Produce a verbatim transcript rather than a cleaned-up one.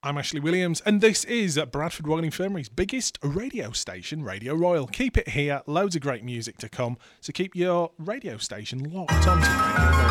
I'm Ashley Williams, and this is Bradford Royal Infirmary's biggest radio station, Radio Royal. Keep it here, loads of great music to come, so keep your radio station locked onto Radio Royal.